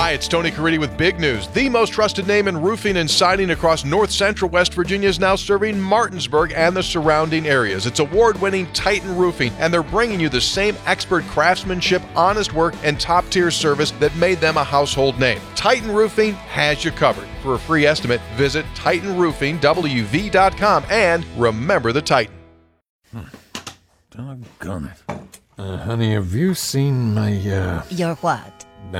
Hi, it's Tony Caridi with big news. The most trusted name in roofing and siding across north central West Virginia is now serving Martinsburg and the surrounding areas. It's award-winning Titan Roofing, and they're bringing you the same expert craftsmanship, honest work, and top-tier service that made them a household name. Titan Roofing has you covered. For a free estimate, visit TitanRoofingWV.com and remember the Titan. Doggone it. Honey, have you seen my, Your what?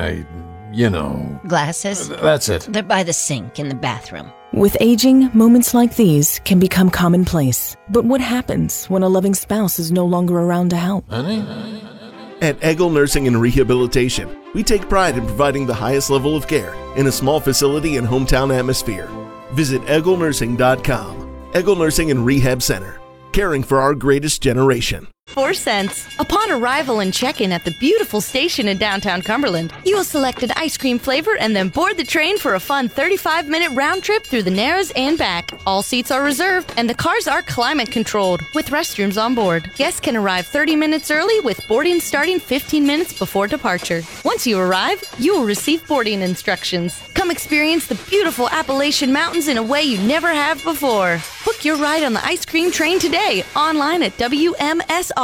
Glasses? That's it. They're by the sink in the bathroom. With aging, moments like these can become commonplace. But what happens when a loving spouse is no longer around to help? Honey? At Eggle Nursing and Rehabilitation, we take pride in providing the highest level of care in a small facility and hometown atmosphere. Visit EggleNursing.com. Eggle Nursing and Rehab Center, caring for our greatest generation. 4 cents. Upon arrival and check-in at the beautiful station in downtown Cumberland, you will select an ice cream flavor and then board the train for a fun 35-minute round trip through the Narrows and back. All seats are reserved and the cars are climate controlled with restrooms on board. Guests can arrive 30 minutes early with boarding starting 15 minutes before departure. Once you arrive, you will receive boarding instructions. Come experience the beautiful Appalachian Mountains in a way you never have before. Book your ride on the ice cream train today online at WMSR.com.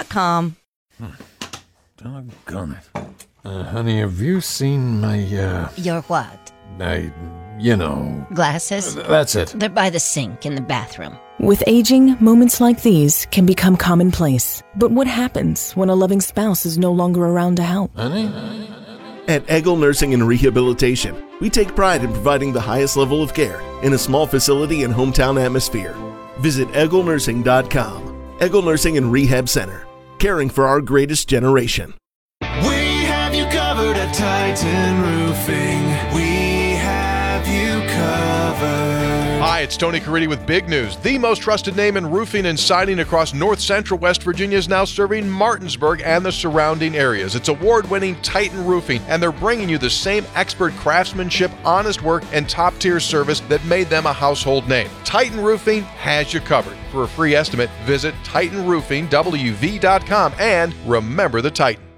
Doggone it. Honey, have you seen my, Your what? Glasses? That's it. They're by the sink in the bathroom. With aging, moments like these can become commonplace. But what happens when a loving spouse is no longer around to help? Honey? At Eggle Nursing and Rehabilitation, we take pride in providing the highest level of care in a small facility and hometown atmosphere. Visit EggleNursing.com. Eggle Nursing and Rehab Center, caring for our greatest generation. We have you covered at Titan Roofing. We have you covered. Hi, it's Tony Caridi with big news. The most trusted name in roofing and siding across north central West Virginia is now serving Martinsburg and the surrounding areas. It's award-winning Titan Roofing, and they're bringing you the same expert craftsmanship, honest work, and top-tier service that made them a household name. Titan Roofing has you covered. For a free estimate, visit TitanRoofingWV.com and remember the Titan.